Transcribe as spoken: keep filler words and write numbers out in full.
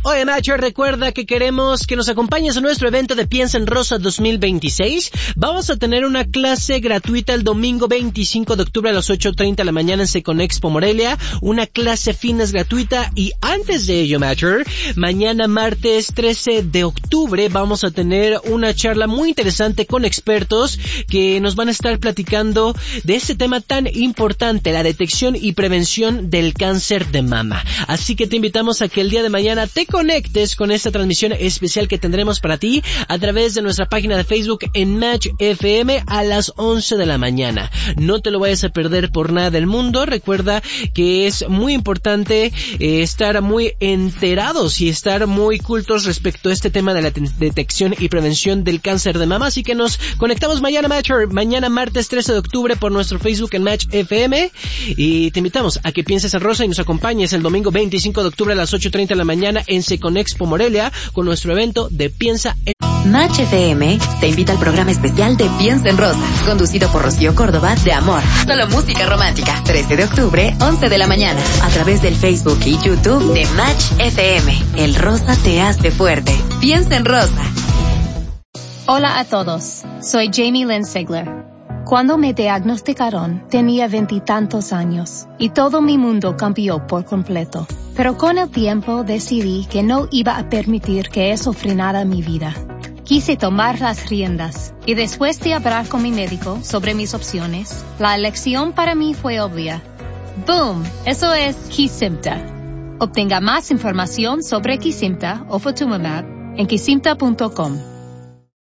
Oye, Macho, recuerda que queremos que nos acompañes a nuestro evento de Piensa en Rosa dos mil veintiséis. Vamos a tener una clase gratuita el domingo veinticinco de octubre a las ocho treinta de la mañana en Seconexpo Morelia. Una clase fitness gratuita. Y antes de ello, Macho, mañana martes trece de octubre vamos a tener una charla muy interesante con expertos que nos van a estar platicando de este tema tan importante, la detección y prevención del cáncer de mama. Así que te invitamos a que el día de mañana te conectes con esta transmisión especial que tendremos para ti a través de nuestra página de Facebook en Match F M a las once de la mañana. No te lo vayas a perder por nada del mundo. Recuerda que es muy importante eh, estar muy enterados y estar muy cultos respecto a este tema de la te- detección y prevención del cáncer de mama. Así que nos conectamos mañana, Matcher, mañana martes trece de octubre por nuestro Facebook en Match F M, y te invitamos a que pienses en rosa y nos acompañes el domingo veinticinco de octubre a las ocho treinta de la mañana en Seconexpo Morelia con nuestro evento de Piensa en... Match F M te invita al programa especial de Piensa en Rosa, conducido por Rocío Córdoba de Amor. Solo música romántica. trece de octubre, once de la mañana, a través del Facebook y YouTube de Match F M. El rosa te hace fuerte. Piensa en Rosa. Hola a todos. Soy Jamie Lynn Sigler. Cuando me diagnosticaron, tenía veintitantos años y todo mi mundo cambió por completo. Pero con el tiempo decidí que no iba a permitir que eso frenara mi vida. Quise tomar las riendas y después de hablar con mi médico sobre mis opciones, la elección para mí fue obvia. ¡Boom! Eso es Kesimpta. Obtenga más información sobre Kesimpta o Ofatumumab en kesimpta punto com.